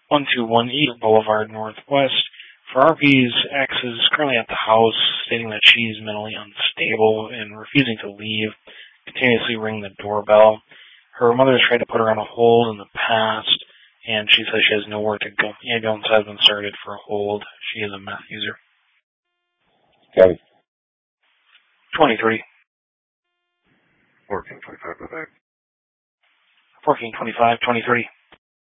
121 East Boulevard Northwest. For RP's ex is currently at the house, stating that she's mentally unstable and refusing to leave, continuously ringing the doorbell. Her mother has tried to put her on a hold in the past, and she says she has nowhere to go. Ambulance has been started for a hold. She is a meth user. Okay. 23. 1425, go back. 1425, 23.